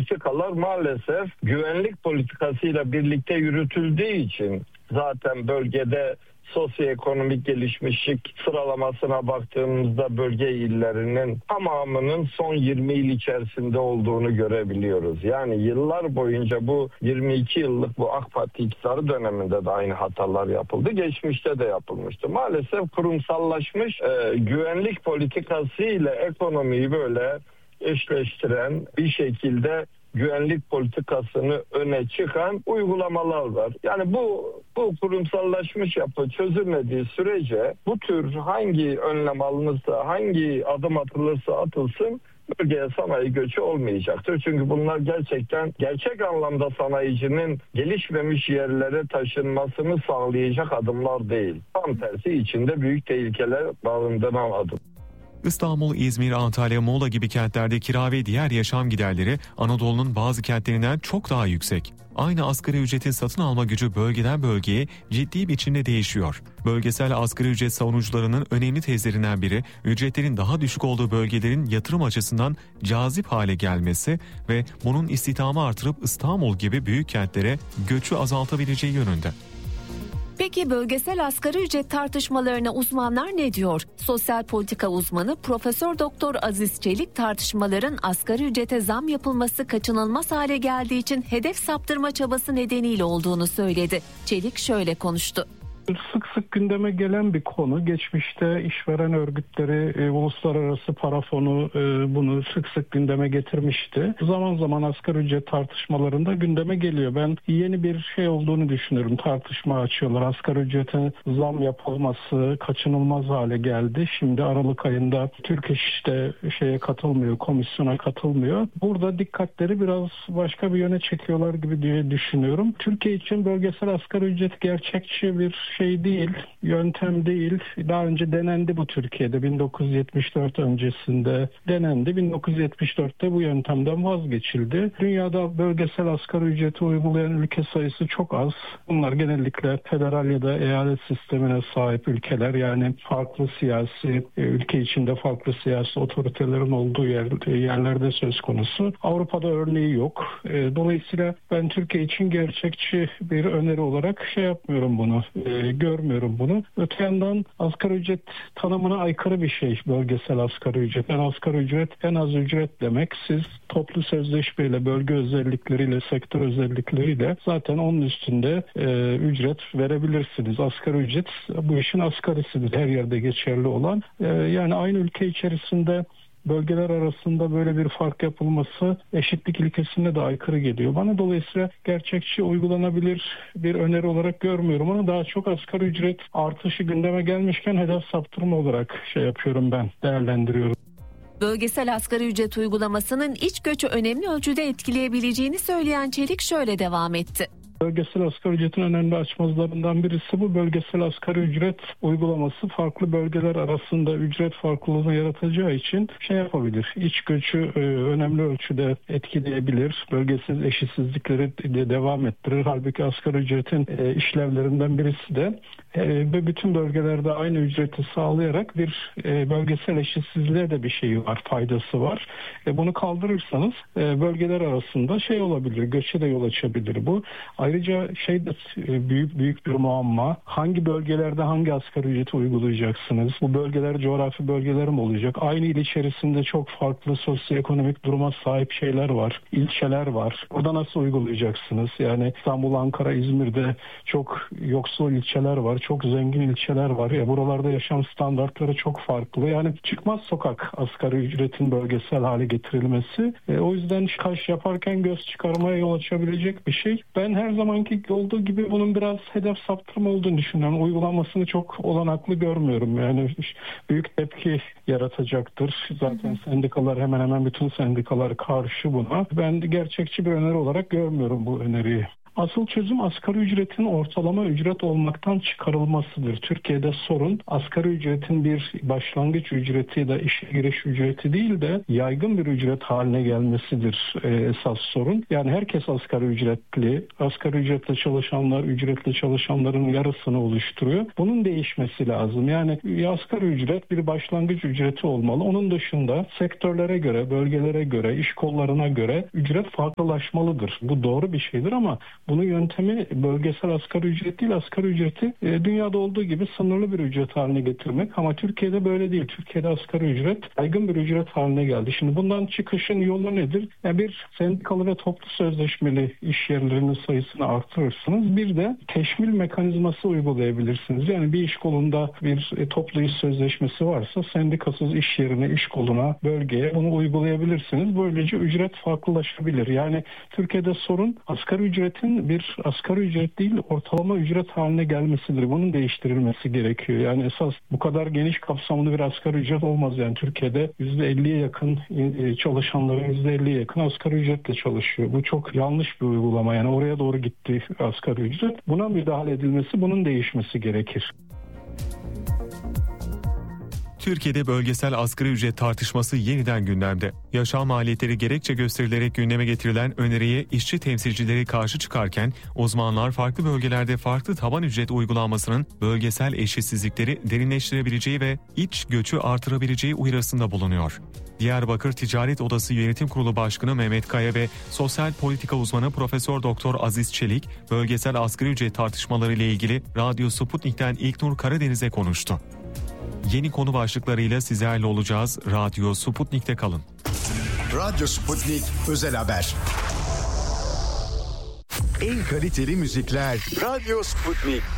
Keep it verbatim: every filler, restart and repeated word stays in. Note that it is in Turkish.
politikalar maalesef güvenlik politikasıyla birlikte yürütüldüğü için zaten bölgede sosyoekonomik gelişmişlik sıralamasına baktığımızda bölge illerinin tamamının son yirmi yıl içerisinde olduğunu görebiliyoruz. Yani yıllar boyunca bu yirmi iki yıllık bu AK Parti iktidarı döneminde de aynı hatalar yapıldı. Geçmişte de yapılmıştı. Maalesef kurumsallaşmış e, güvenlik politikası ile ekonomiyi böyle eşleştiren bir şekilde güvenlik politikasını öne çıkan uygulamalar var. Yani bu bu kurumsallaşmış yapı çözülmediği sürece bu tür hangi önlem alınırsa, hangi adım atılırsa atılsın bölgeye sanayi göçü olmayacaktır. Çünkü bunlar gerçekten gerçek anlamda sanayicinin gelişmemiş yerlere taşınmasını sağlayacak adımlar değil. Tam tersi içinde büyük tehlikeler barındıran adım. İstanbul, İzmir, Antalya, Muğla gibi kentlerde kira ve diğer yaşam giderleri Anadolu'nun bazı kentlerinden çok daha yüksek. Aynı asgari ücretin satın alma gücü bölgeden bölgeye ciddi biçimde değişiyor. Bölgesel asgari ücret savunucularının önemli tezlerinden biri, ücretlerin daha düşük olduğu bölgelerin yatırım açısından cazip hale gelmesi ve bunun istihdamı artırıp İstanbul gibi büyük kentlere göçü azaltabileceği yönünde. Peki bölgesel asgari ücret tartışmalarına uzmanlar ne diyor? Sosyal politika uzmanı Profesör Doktor Aziz Çelik tartışmaların asgari ücrete zam yapılması kaçınılmaz hale geldiği için hedef saptırma çabası nedeniyle olduğunu söyledi. Çelik şöyle konuştu. Sık sık gündeme gelen bir konu. Geçmişte işveren örgütleri, e, uluslararası para fonu e, bunu sık sık gündeme getirmişti. Zaman zaman asgari ücret tartışmalarında gündeme geliyor. Ben yeni bir şey olduğunu düşünüyorum. Tartışma açıyorlar. Asgari ücrete zam yapılması kaçınılmaz hale geldi. Şimdi Aralık ayında Türk İş işte şeye katılmıyor, komisyona katılmıyor. Burada dikkatleri biraz başka bir yöne çekiyorlar gibi diye düşünüyorum. Türkiye için bölgesel asgari ücret gerçekçi bir şey değil, yöntem değil. Daha önce denendi bu Türkiye'de. bin dokuz yüz yetmiş dört öncesinde denendi. bin dokuz yüz yetmiş dörtte bu yöntemden vazgeçildi. Dünyada bölgesel asgari ücreti uygulayan ülke sayısı çok az. Bunlar genellikle federal ya da eyalet sistemine sahip ülkeler. Yani farklı siyasi, ülke içinde farklı siyasi otoritelerin olduğu yer, yerlerde söz konusu. Avrupa'da örneği yok. Dolayısıyla ben Türkiye için gerçekçi bir öneri olarak şey yapmıyorum bunu. Görmüyorum bunu. Öte yandan asgari ücret tanımına aykırı bir şey bölgesel asgari ücret. En asgari ücret en az ücret demek. Siz toplu sözleşmeyle, bölge özellikleriyle, sektör özellikleriyle zaten onun üstünde e, ücret verebilirsiniz. Asgari ücret bu işin asgarisidir. Her yerde geçerli olan. E, yani aynı ülke içerisinde bölgeler arasında böyle bir fark yapılması eşitlik ilkesine de aykırı geliyor. Bana dolayısıyla gerçekçi uygulanabilir bir öneri olarak görmüyorum ama daha çok asgari ücret artışı gündeme gelmişken hedef saptırma olarak şey yapıyorum ben, değerlendiriyorum. Bölgesel asgari ücret uygulamasının iç göçü önemli ölçüde etkileyebileceğini söyleyen Çelik şöyle devam etti. Bölgesel asgari ücretin önemli açmazlarından birisi bu. Bölgesel asgari ücret uygulaması farklı bölgeler arasında ücret farklılığını yaratacağı için şey yapabilir. İç göçü e, önemli ölçüde etkileyebilir. Bölgesel eşitsizlikleri de devam ettirir. Halbuki asgari ücretin e, işlevlerinden birisi de e, ve bütün bölgelerde aynı ücreti sağlayarak bir e, bölgesel eşitsizliğe de bir şeyi var, faydası var. E, bunu kaldırırsanız e, bölgeler arasında şey olabilir, göçe de yol açabilir bu. Ayrıca şey de büyük büyük bir muamma. Hangi bölgelerde hangi asgari ücreti uygulayacaksınız? Bu bölgeler coğrafi bölgeler mi olacak? Aynı il içerisinde çok farklı sosyoekonomik duruma sahip şeyler var. İlçeler var. Burada nasıl uygulayacaksınız? Yani İstanbul, Ankara, İzmir'de çok yoksul ilçeler var. Çok zengin ilçeler var. Ya buralarda yaşam standartları çok farklı. Yani çıkmaz sokak asgari ücretin bölgesel hale getirilmesi. E, o yüzden kaş yaparken göz çıkarmaya yol açabilecek bir şey. Ben her zamanki olduğu gibi bunun biraz hedef saptırma olduğunu düşünüyorum. Uygulanmasını çok olanaklı görmüyorum. Yani büyük tepki yaratacaktır. Zaten hı hı. Sendikalar hemen hemen bütün sendikalar karşı buna. Ben gerçekçi bir öneri olarak görmüyorum bu öneriyi. Asıl çözüm asgari ücretin ortalama ücret olmaktan çıkarılmasıdır. Türkiye'de sorun asgari ücretin bir başlangıç ücreti ya da işe giriş ücreti değil de yaygın bir ücret haline gelmesidir e, esas sorun. Yani herkes asgari ücretli, asgari ücretle çalışanlar ücretli çalışanların yarısını oluşturuyor. Bunun değişmesi lazım. Yani asgari ücret bir başlangıç ücreti olmalı. Onun dışında sektörlere göre, bölgelere göre, iş kollarına göre ücret farklılaşmalıdır. Bu doğru bir şeydir ama bunun yöntemi bölgesel asgari ücret değil, asgari ücreti e, dünyada olduğu gibi sınırlı bir ücret haline getirmek. Ama Türkiye'de böyle değil. Türkiye'de asgari ücret yaygın bir ücret haline geldi. Şimdi bundan çıkışın yolu nedir? Yani bir sendikalı ve toplu sözleşmeli iş yerlerinin sayısını artırırsınız. Bir de teşmil mekanizması uygulayabilirsiniz. Yani bir iş kolunda bir e, toplu iş sözleşmesi varsa sendikasız iş yerine, iş koluna, bölgeye bunu uygulayabilirsiniz. Böylece ücret farklılaşabilir. Yani Türkiye'de sorun asgari ücretin bir asgari ücret değil ortalama ücret haline gelmesidir. Bunun değiştirilmesi gerekiyor. Yani esas bu kadar geniş kapsamlı bir asgari ücret olmaz. Yani Türkiye'de yüzde elliye yakın çalışanların yüzde elliye yakın asgari ücretle çalışıyor. Bu çok yanlış bir uygulama. Yani oraya doğru gitti asgari ücret. Buna müdahale edilmesi, bunun değişmesi gerekir. Türkiye'de bölgesel asgari ücret tartışması yeniden gündemde. Yaşam maliyetleri gerekçe gösterilerek gündeme getirilen öneriye işçi temsilcileri karşı çıkarken uzmanlar farklı bölgelerde farklı taban ücret uygulanmasının bölgesel eşitsizlikleri derinleştirebileceği ve iç göçü artırabileceği uyarısında bulunuyor. Diyarbakır Ticaret Odası Yönetim Kurulu Başkanı Mehmet Kaya ve sosyal politika uzmanı Profesör Doktor Aziz Çelik, bölgesel asgari ücret tartışmaları ile ilgili Radyo Sputnik'ten İlknur Karadeniz'e konuştu. Yeni konu başlıklarıyla sizlerle olacağız. Radyo Sputnik'te kalın. Radyo Sputnik Özel Haber. En kaliteli müzikler Radyo Sputnik.